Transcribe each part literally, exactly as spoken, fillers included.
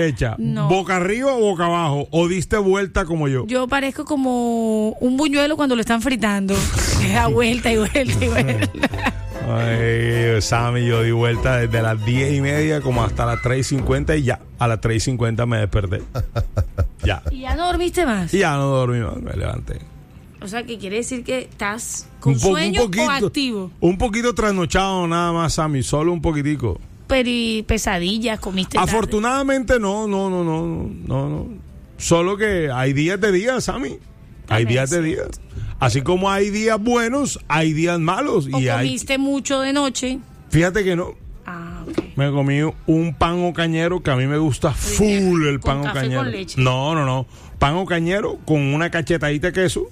Hecha, No. boca arriba o boca abajo, o diste vuelta como yo. Yo parezco como un buñuelo cuando lo están fritando. Que da vuelta y vuelta y vuelta. Ay, Sammy, yo di vuelta desde las diez y media como hasta las tres y cincuenta y ya, a las tres y cincuenta me desperté. Ya. ¿Y ya no dormiste más? Y ya no dormí más, me levanté. O sea, que quiere decir que estás con Un po- un sueño poquito, o activo. Un poquito trasnochado nada más, Sammy, solo un poquitico. Pero y pesadillas, comiste tarde. Afortunadamente no, no, no, no, no, no. Solo que hay días de días, Sammy. Hay También días de es días. Así como hay días buenos, hay días malos. O y hay, comiste mucho de noche. fíjate que no. Ah, ok. Me comí un pan o cañero que a mí me gusta full el ¿Con pan o café cañero. con leche? No, no, no. Pan o cañero con una cachetadita de queso.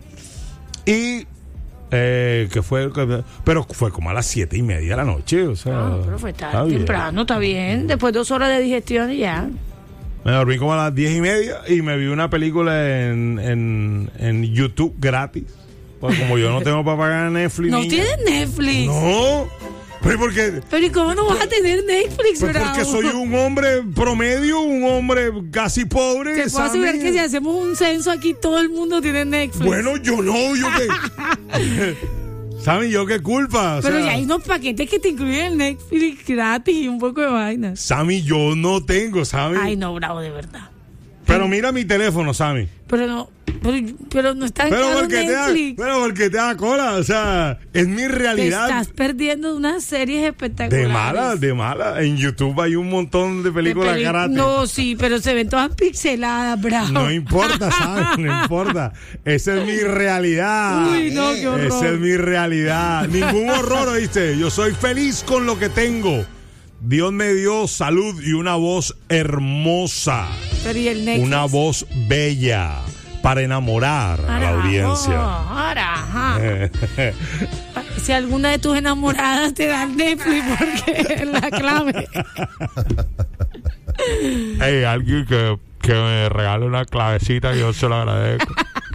Y eh, que fue, pero fue como a las siete y media de la noche. O sea, Ah, pero fue está tarde, bien. temprano, está bien. Después de dos horas de digestión y ya. Me dormí como a las diez y media y me vi una película en, en, en YouTube gratis. Pues como yo no tengo para pagar Netflix. No niña. tienes Netflix. No. Pero porque, Pero ¿y cómo no vas a tener Netflix, pues bravo? porque soy un hombre promedio, un hombre casi pobre. Te puedo asegurar Sammy. que si hacemos un censo aquí, todo el mundo tiene Netflix. Bueno, yo no, yo qué. ¿Saben yo qué culpa? O Pero sea, ya hay unos paquetes que te incluyen el Netflix gratis y un poco de vainas. Sammy, yo no tengo, Sammy. Ay, no, bravo, de verdad. Pero mira mi teléfono, Sammy. Pero no, pero, pero no está Pero caro porque, te da, Netflix. pero porque te da cola, o sea, es mi Te realidad. estás perdiendo unas series espectaculares. De mala, de mala. En YouTube hay un montón de De películas peli- karate. No, sí, pero se ven todas pixeladas, bravo. No importa, ¿sabes? No importa. Esa es mi realidad. Uy, no, qué horror. Esa es mi realidad. Ningún horror, ¿oíste? Yo soy feliz con lo que tengo. Dios me dio salud y una voz hermosa. Pero ¿y el Netflix? Una voz bella para enamorar a la Ahora, audiencia. oh, ahora, ajá. Si alguna de tus enamoradas te da Netflix, porque es la clave. Hey, alguien que, que me regale una clavecita, yo se lo agradezco.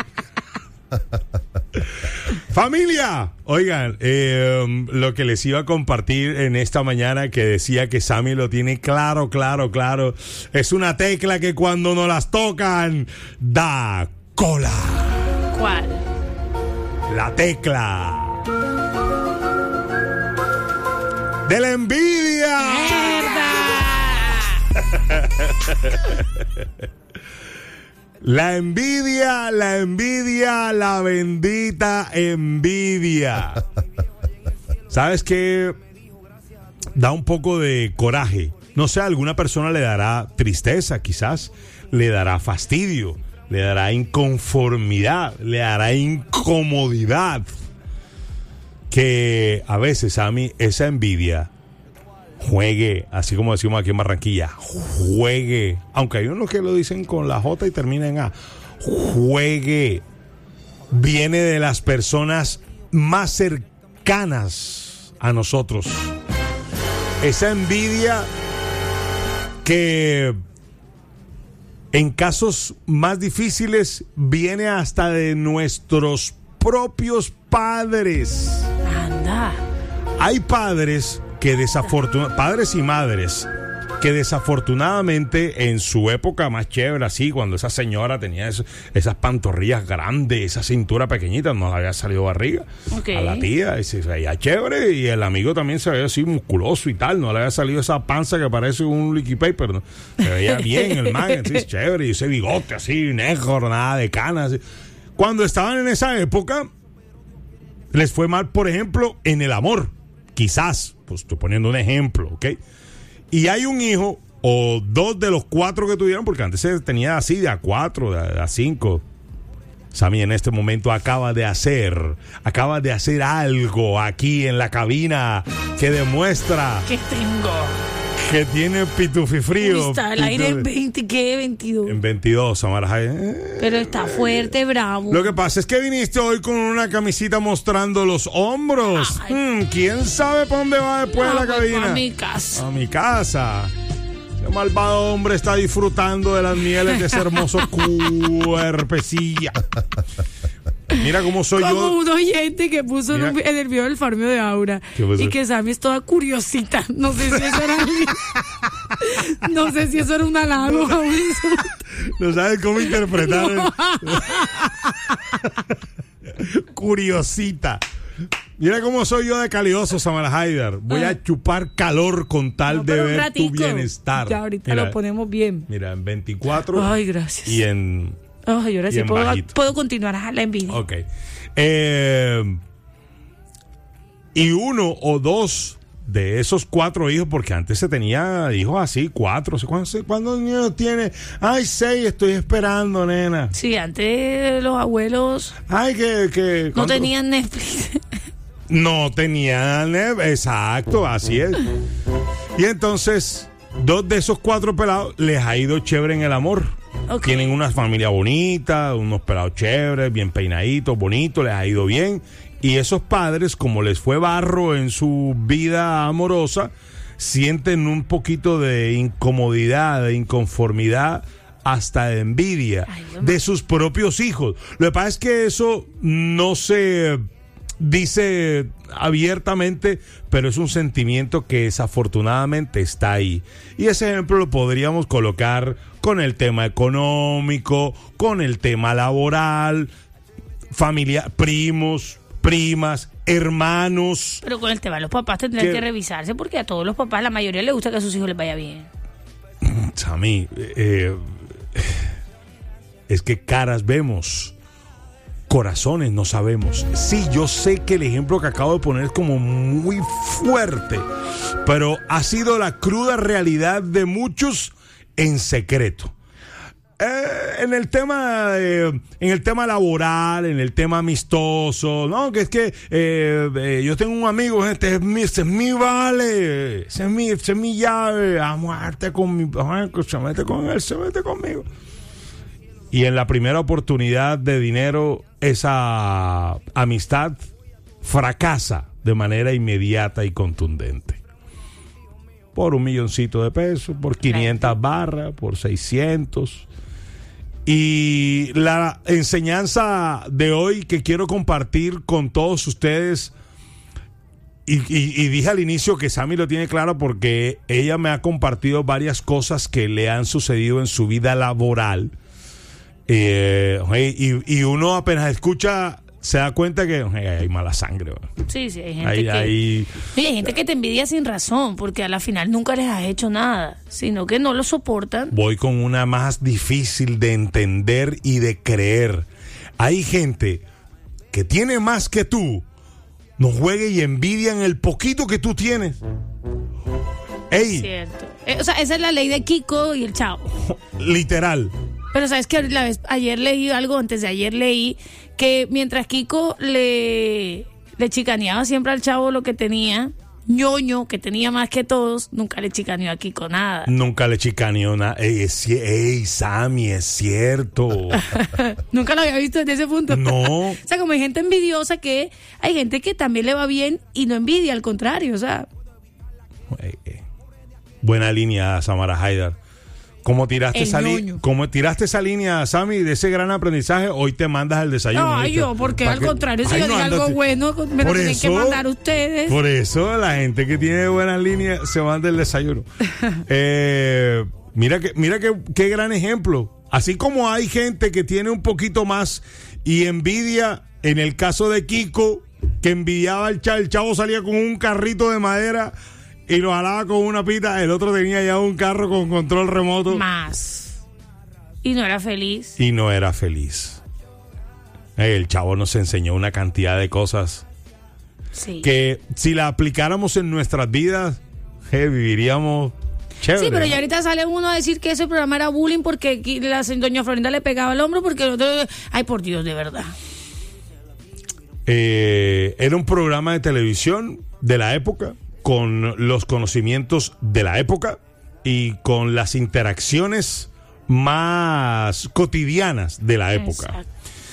Familia, oigan, eh, lo que les iba a compartir en esta mañana, que decía que Sammy lo tiene claro, claro, claro, es una tecla que cuando no las tocan da cola. ¿Cuál? La tecla de la envidia. La envidia, la envidia, la bendita envidia. ¿Sabes qué? Da un poco de coraje. No sé, a alguna persona le dará tristeza, quizás. Le dará fastidio. Le dará inconformidad. Le dará incomodidad. Que a veces, a mí, esa envidia juegue, así como decimos aquí en Barranquilla, juegue, aunque hay unos que lo dicen con la J y termina en A, juegue, viene de las personas más cercanas a nosotros. Esa envidia que en casos más difíciles viene hasta de nuestros propios padres. Anda. Hay padres que desafortunadamente, padres y madres que desafortunadamente en su época más chévere, así, cuando esa señora tenía eso, esas pantorrillas grandes, esa cintura pequeñita, no le había salido barriga. Okay. A la tía, y se veía chévere, y el amigo también se veía así musculoso y tal, no le había salido esa panza que parece un liquid paper, ¿no? Se veía bien el man, así, es chévere, y ese bigote así, negro, nada de canas. Así. Cuando estaban en esa época, les fue mal, por ejemplo, en el amor. Quizás, pues estoy poniendo un ejemplo, ¿ok? Y hay un hijo o dos de los cuatro que tuvieron, porque antes se tenía así de a cuatro, de a cinco. Sammy en este momento acaba de hacer, acaba de hacer algo aquí en la cabina que demuestra ¿Qué tengo? que tiene pitufifrío. Uy, está el aire en veinte, ¿qué? veintidós. En veintidós, Samara. Eh. Pero está fuerte, bravo. Lo que pasa es que viniste hoy con una camisita mostrando los hombros. Hmm, ¿quién sabe para dónde va después de la cabina? A mi casa. A mi casa. Ese malvado hombre está disfrutando de las mieles de ese hermoso cuerpecillo. Mira cómo soy Como yo. un oyente que puso en, un, en el video del farmeo de Aura. ¿Qué pasó? Y que Sammy es toda curiosita. No sé si eso era No sé si eso era un halago o un insulto. No sabes cómo interpretar. No. Curiosita. Mira cómo soy yo de calioso, Samara Haidar. Voy a chupar calor con tal No, de pero un ver ratico. tu bienestar. Ya ahorita Mira, lo ponemos bien. Mira, en veinticuatro. Ay, gracias. Y en... Ay, ahora y sí en puedo, bajito. puedo continuar. Ajá, la envidia. Ok. Eh, y uno o dos de esos cuatro hijos, porque antes se tenía hijos así, cuatro. ¿Cuántos, cuántos niños tiene? Ay, seis, estoy esperando, nena. Sí, antes los abuelos Ay, que... que no ¿cuánto? tenían Netflix. No tenían, eh, exacto, así es. Y entonces, dos de esos cuatro pelados les ha ido chévere en el amor. Ok. Tienen una familia bonita, unos pelados chéveres, bien peinaditos, bonitos, les ha ido bien. Y esos padres, como les fue barro en su vida amorosa, sienten un poquito de incomodidad, de inconformidad, hasta de envidia Ay, Dios de sus propios hijos. Lo que pasa es que eso no se dice abiertamente, pero es un sentimiento que desafortunadamente está ahí. Y ese ejemplo lo podríamos colocar con el tema económico, con el tema laboral, familia, primos, primas, hermanos. Pero con el tema de los papás tendrían ¿Qué? que revisarse porque a todos los papás, la mayoría les gusta que a sus hijos les vaya bien. Sammy, eh, es que caras vemos, corazones no sabemos. Sí, yo sé que el ejemplo que acabo de poner es como muy fuerte, pero ha sido la cruda realidad de muchos en secreto. Eh, en el tema eh, en el tema laboral, en el tema amistoso, no, que es que eh, eh, yo tengo un amigo, este es mi, este es mi vale, ese es mi, ese es mi llave, a muerte con mi, ay, se mete con él, se mete conmigo. Y en la primera oportunidad de dinero, esa amistad fracasa de manera inmediata y contundente. Por un milloncito de pesos, por quinientas barras, por seiscientos. Y la enseñanza de hoy que quiero compartir con todos ustedes, y, y, y dije al inicio que Sammy lo tiene claro porque ella me ha compartido varias cosas que le han sucedido en su vida laboral. Eh, y, y uno apenas escucha se da cuenta que hey, hay mala sangre. ¿Verdad? Sí, sí, hay gente Hay, que... hay, Oye, hay gente que te envidia sin razón, porque a la final nunca les has hecho nada, sino que no lo soportan. voy con una más difícil de entender y de creer. Hay gente que tiene más que tú, no juegue y envidian el poquito que tú tienes. Ey, Cierto. Eh, o sea, esa es la ley de Kiko y el Chavo. literal. Pero sabes que la vez, ayer leí algo, antes de ayer leí que mientras Kiko le, le chicaneaba siempre al Chavo lo que tenía, ñoño, que tenía más que todos, nunca le chicaneó a Kiko nada. Nunca le chicaneó nada. Ey, es ci- ey, Sammy, es cierto. Nunca lo había visto desde ese punto. No. O sea, como hay gente envidiosa que hay gente que también le va bien y no envidia, al contrario, o sea. Ey, ey. Buena línea, Samara Haidar. ¿Cómo tiraste, El esa li- ñoño. ¿Cómo tiraste esa línea, Sammy, de ese gran aprendizaje? Hoy te mandas el desayuno. Ay, ¿viste? yo, porque Pa' al que- contrario, si Ay, yo no, digo algo ándate. bueno, me lo Por tienen que eso- mandar ustedes. Por eso la gente que tiene buenas líneas se manda el desayuno. eh, mira que, mira que, qué gran ejemplo. Así como hay gente que tiene un poquito más y envidia, en el caso de Kiko, que envidiaba al chavo, el chavo salía con un carrito de madera y lo jalaba con una pita, el otro tenía ya un carro con control remoto. Más. Y no era feliz. Y no era feliz. Eh, El chavo nos enseñó una cantidad de cosas Sí. que si la aplicáramos en nuestras vidas, eh, viviríamos chévere. Sí, pero ¿no? ya ahorita sale uno a decir que ese programa era bullying porque aquí la se- doña Florinda le pegaba el hombro porque el otro... Ay, por Dios, de verdad. Eh, era un programa de televisión de la época, con los conocimientos de la época y con las interacciones más cotidianas de la época. Exacto.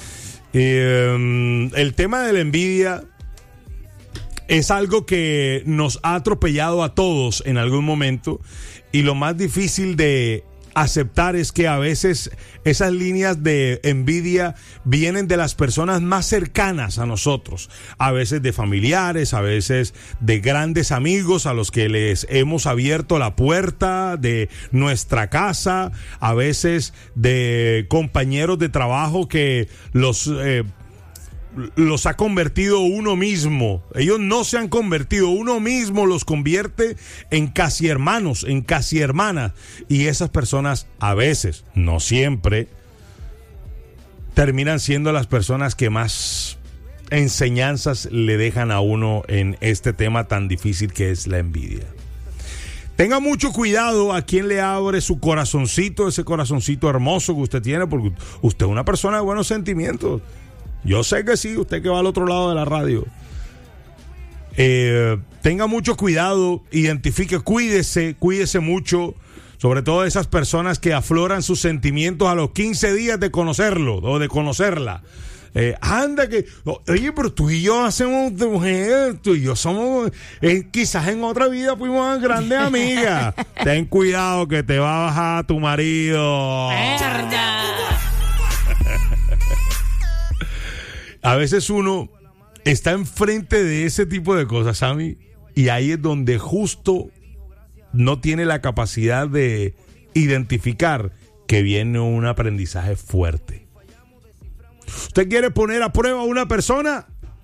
Eh, el tema de la envidia es algo que nos ha atropellado a todos en algún momento, y lo más difícil de aceptar es que a veces esas líneas de envidia vienen de las personas más cercanas a nosotros, a veces de familiares, a veces de grandes amigos a los que les hemos abierto la puerta de nuestra casa, a veces de compañeros de trabajo que los eh, los ha convertido uno mismo. Ellos no se han convertido, uno mismo los convierte en casi hermanos, en casi hermanas. Y esas personas a veces, no siempre, terminan siendo las personas que más enseñanzas le dejan a uno en este tema tan difícil que es la envidia. Tenga mucho cuidado a quien le abre su corazoncito, ese corazoncito hermoso que usted tiene, porque usted es una persona de buenos sentimientos. Yo sé que sí, usted que va al otro lado de la radio. Eh, tenga mucho cuidado, identifique, cuídese, cuídese mucho, sobre todo esas personas que afloran sus sentimientos a los quince días de conocerlo o de conocerla. Eh, anda que, oye, pero tú y yo hacemos de mujer, tú y yo somos, eh, quizás en otra vida fuimos grandes amigas. Ten cuidado que te va a bajar tu marido. ¡Verdad! A veces uno está enfrente de ese tipo de cosas, Sammy, y ahí es donde justo no tiene la capacidad de identificar que viene un aprendizaje fuerte. ¿Usted quiere poner a prueba a una persona?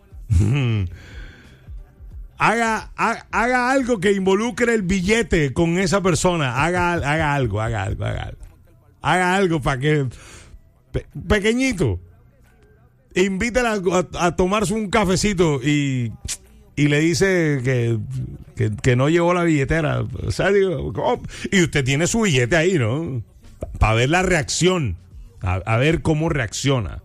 haga, haga, haga algo que involucre el billete con esa persona. Haga, haga algo, haga algo, haga algo. Haga algo para que... Pe- pequeñito. Invítala a, a tomarse un cafecito y, y le dice que, que, que no llevó la billetera. O sea, digo, oh, y usted tiene su billete ahí, ¿no? Para ver la reacción, a, a ver cómo reacciona.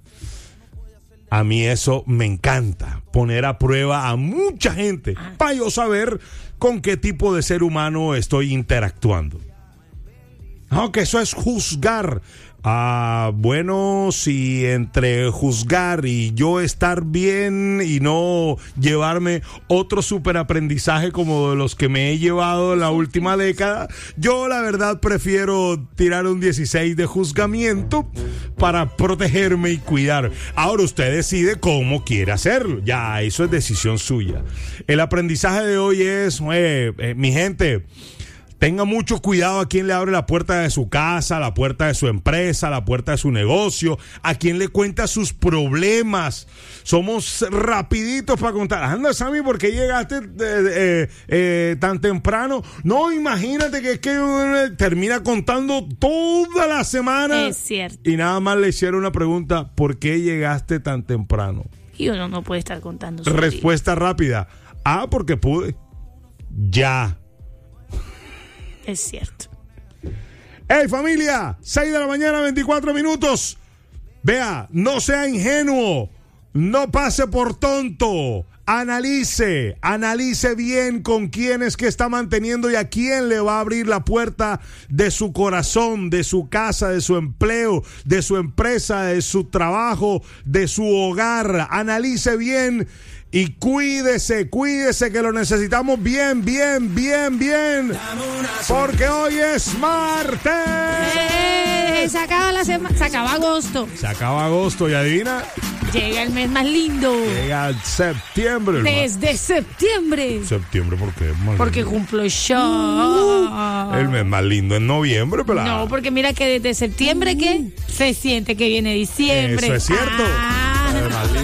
A mí eso me encanta, poner a prueba a mucha gente para yo saber con qué tipo de ser humano estoy interactuando. Aunque eso es juzgar. Ah, bueno, si entre juzgar y yo estar bien y no llevarme otro superaprendizaje como de los que me he llevado en la última década, yo la verdad prefiero tirar un dieciséis de juzgamiento para protegerme y cuidar. Ahora usted decide cómo quiere hacerlo, ya eso es decisión suya. El aprendizaje de hoy es, eh, eh, mi gente, tenga mucho cuidado a quien le abre la puerta de su casa, la puerta de su empresa, la puerta de su negocio, a quien le cuenta sus problemas. Somos rapiditos para contar. Anda, Sammy, ¿por qué llegaste eh, eh, eh, tan temprano? No, imagínate que es que eh, termina contando toda la semana. Es cierto. Y nada más le hicieron una pregunta, ¿por qué llegaste tan temprano? Y uno no puede estar contando su Respuesta día. rápida. Ah, porque pude. Ya. Es cierto. ¡Hey, familia! seis de la mañana, veinticuatro minutos. Vea, no sea ingenuo. No pase por tonto. Analice, analice bien con quién es que está manteniendo y a quién le va a abrir la puerta de su corazón, de su casa, de su empleo, de su empresa, de su trabajo, de su hogar. Analice bien. Y cuídese, cuídese que lo necesitamos bien, bien, bien, bien. Porque hoy es martes. ¡Eh! Se acaba la semana, se acaba agosto. Se acaba agosto y adivina. Llega el mes más lindo. Llega el septiembre. Hermano. Desde septiembre. Septiembre, ¿por qué? Porque cumplo yo. Uh, el mes más lindo en noviembre, pero. No, porque mira que desde septiembre, ¿qué? Se siente que viene diciembre. Eso es cierto. Ah.